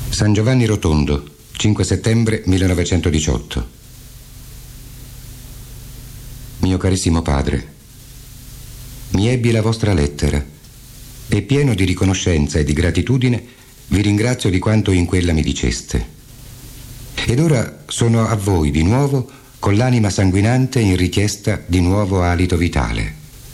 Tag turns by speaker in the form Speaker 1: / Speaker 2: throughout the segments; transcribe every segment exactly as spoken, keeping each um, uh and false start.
Speaker 1: San Giovanni Rotondo, cinque settembre millenovecentodiciotto. Mio carissimo padre, mi ebbi la vostra lettera e, pieno di riconoscenza e di gratitudine, vi ringrazio di quanto in quella mi diceste. Ed ora sono a voi di nuovo con l'anima sanguinante in richiesta di nuovo alito vitale.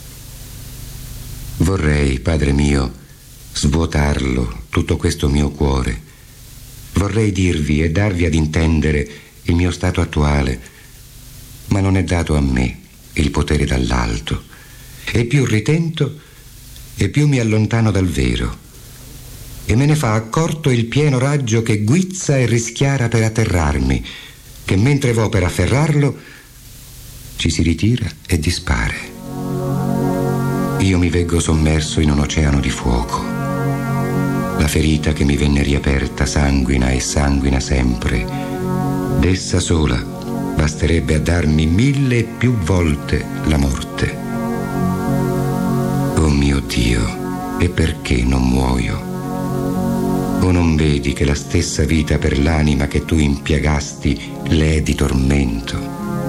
Speaker 1: Vorrei, Padre mio, svuotarlo, tutto questo mio cuore. Vorrei dirvi e darvi ad intendere il mio stato attuale, ma non è dato a me il potere dall'alto. E più ritento e più mi allontano dal vero, e me ne fa accorto il pieno raggio che guizza e rischiara per atterrarmi, che mentre vo per afferrarlo ci si ritira e dispare. Io mi veggo sommerso in un oceano di fuoco. La ferita che mi venne riaperta sanguina e sanguina sempre. D'essa sola basterebbe a darmi mille e più volte la morte. Oh mio Dio, e perché non muoio? O non vedi che la stessa vita per l'anima che tu impiegasti l'è di tormento?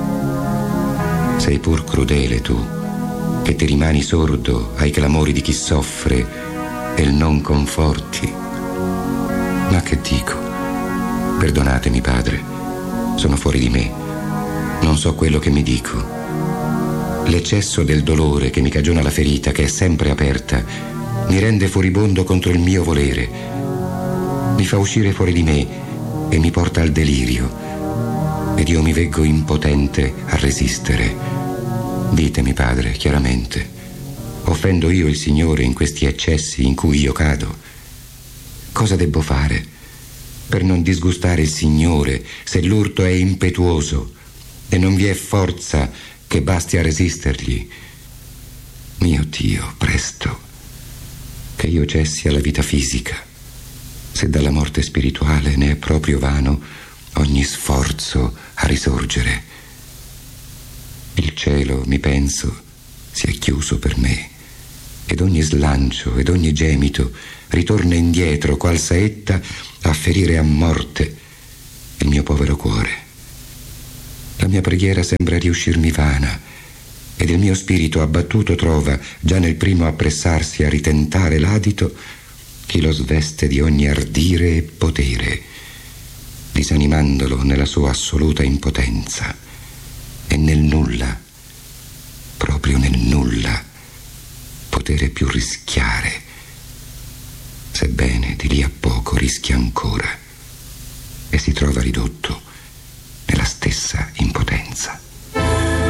Speaker 1: Sei pur crudele tu, che ti rimani sordo ai clamori di chi soffre e il non conforti. Ma che dico? Perdonatemi, padre, sono fuori di me, non so quello che mi dico. L'eccesso del dolore che mi cagiona la ferita, che è sempre aperta, mi rende furibondo contro il mio volere. Mi fa uscire fuori di me e mi porta al delirio, ed io mi veggo impotente a resistere. Ditemi, padre, chiaramente, offendo io il Signore in questi eccessi in cui io cado? Cosa debbo fare per non disgustare il Signore se l'urto è impetuoso e non vi è forza che basti a resistergli? Mio Dio, presto, che io cessi alla vita fisica, se dalla morte spirituale ne è proprio vano ogni sforzo a risorgere. Il cielo, mi penso, si è chiuso per me, ed ogni slancio ed ogni gemito ritorna indietro qual saetta a ferire a morte il mio povero cuore. La mia preghiera sembra riuscirmi vana, ed il mio spirito abbattuto trova, già nel primo appressarsi a ritentare l'adito, chi lo sveste di ogni ardire e potere, disanimandolo nella sua assoluta impotenza, e nel nulla, proprio nel nulla, potere più rischiare, sebbene di lì a poco rischia ancora, e si trova ridotto nella stessa impotenza.